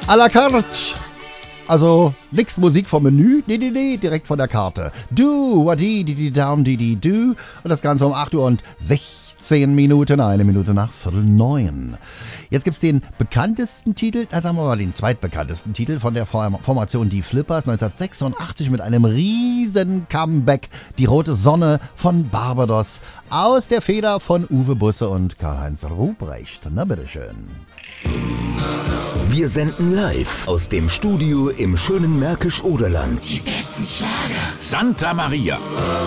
à la carte. Also nix Musik vom Menü, nee, direkt von der Karte. Do, wadi, di down, di do. Und das Ganze um 8 Uhr und 16 Minuten, 1 Minute nach 8:45. Jetzt gibt's den bekanntesten Titel, sagen wir mal den zweitbekanntesten Titel von der Formation Die Flippers, 1986 mit einem riesen Comeback, Die rote Sonne von Barbados, aus der Feder von Uwe Busse und Karl-Heinz Ruprecht. Na bitteschön. Wir senden live aus dem Studio im schönen Märkisch-Oderland. Die besten Schlager. Santa Maria.